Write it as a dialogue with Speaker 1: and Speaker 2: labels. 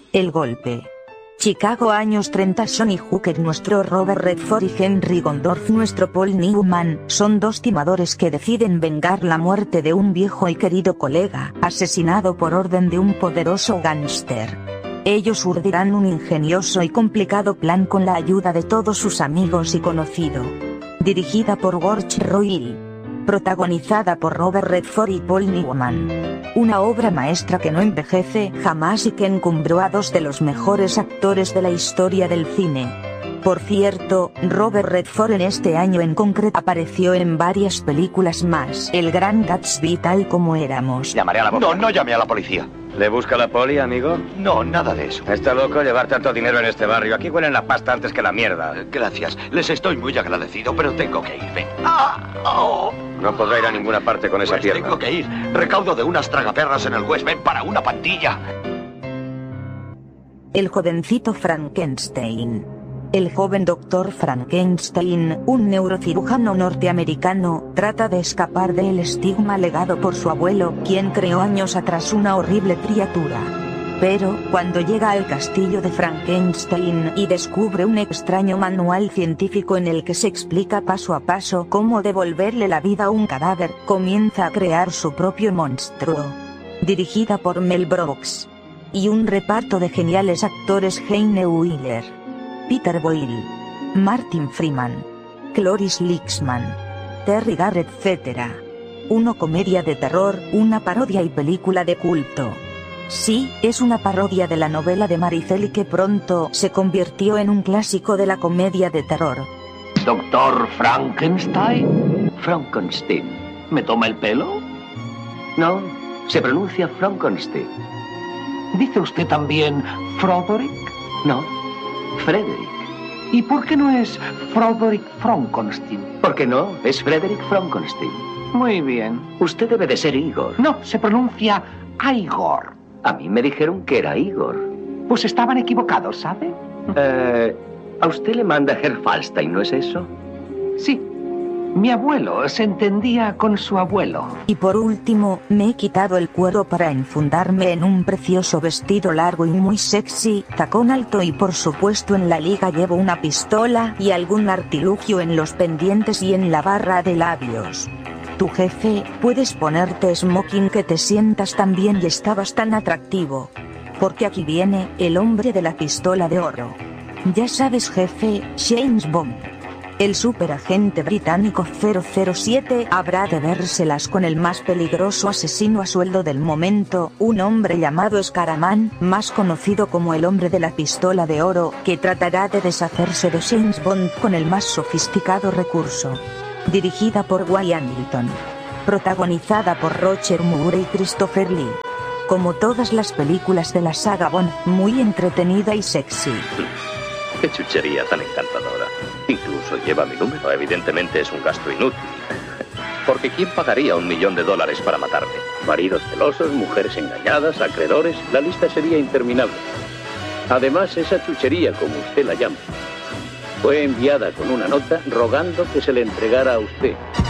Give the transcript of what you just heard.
Speaker 1: El golpe. Chicago años 30. Sonny Hooker nuestro Robert Redford y Henry Gondorff nuestro Paul Newman son dos timadores que deciden vengar la muerte de un viejo y querido colega, asesinado por orden de un poderoso gángster. Ellos urdirán un ingenioso y complicado plan con la ayuda de todos sus amigos y conocido. Dirigida por George Royle. Protagonizada por Robert Redford y Paul Newman. Una obra maestra que no envejece jamás y que encumbró a dos de los mejores actores de la historia del cine. Por cierto, Robert Redford en este año en concreto apareció en varias películas más. El Gran Gatsby tal como éramos.
Speaker 2: Llamaré a la policía. No llamé a la policía.
Speaker 3: ¿Le busca la poli, amigo?
Speaker 2: No, nada de eso.
Speaker 3: Está loco llevar tanto dinero en este barrio. Aquí huelen la pasta antes que la mierda.
Speaker 2: Gracias. Les estoy muy agradecido, pero tengo que irme.
Speaker 3: No podrá ir a ninguna parte con esa
Speaker 2: Pues
Speaker 3: pierna.
Speaker 2: tengo que ir. Recaudo de unas tragaperras en el West Bend para una pandilla.
Speaker 1: El jovencito Frankenstein. El joven doctor Frankenstein, un neurocirujano norteamericano, trata de escapar del estigma legado por su abuelo, quien creó años atrás una horrible criatura. Pero, cuando llega al castillo de Frankenstein y descubre un extraño manual científico en el que se explica paso a paso cómo devolverle la vida a un cadáver, comienza a crear su propio monstruo. Dirigida por Mel Brooks. Y un reparto de geniales actores: Heine Wheeler, Peter Boyle, Martin Freeman, Cloris Leachman, Terry Garrett, etc. Una comedia de terror, una parodia y película de culto. Sí, es una parodia de la novela de Mary Shelley que pronto se convirtió en un clásico de la comedia de terror.
Speaker 4: ¿Doctor Frankenstein? Frankenstein. ¿Me toma el pelo? No, se pronuncia Frankenstein. ¿Dice usted también Froderick? No, Frederick. ¿Y por qué no es Froderick Frankenstein? ¿Por qué no? Es Frederick Frankenstein. Muy bien. Usted debe de ser Igor. No, se pronuncia Igor. A mí me dijeron que era Igor. Pues estaban equivocados, ¿sabe? A usted le manda Herr Falstein, ¿no es eso? Sí. Mi abuelo se entendía con su abuelo.
Speaker 1: Y por último, me he quitado el cuero para enfundarme en un precioso vestido largo y muy sexy, tacón alto y por supuesto en la liga llevo una pistola y algún artilugio en los pendientes y en la barra de labios. Tu jefe, puedes ponerte smoking que te sientas tan bien y estabas tan atractivo. Porque aquí viene, el hombre de la pistola de oro. Ya sabes jefe, James Bond. El superagente británico 007 habrá de vérselas con el más peligroso asesino a sueldo del momento, un hombre llamado Scaraman, más conocido como el hombre de la pistola de oro, que tratará de deshacerse de James Bond con el más sofisticado recurso. Dirigida por Wyatt Hamilton. Protagonizada por Roger Moore y Christopher Lee. Como todas las películas de la saga Bond, muy entretenida y sexy.
Speaker 5: Qué chuchería tan encantadora. Incluso lleva mi número. Evidentemente es un gasto inútil. Porque ¿quién pagaría $1 millón para matarme? Maridos celosos, mujeres engañadas, acreedores. La lista sería interminable. Además, esa chuchería, como usted la llama, fue enviada con una nota rogando que se le entregara a usted.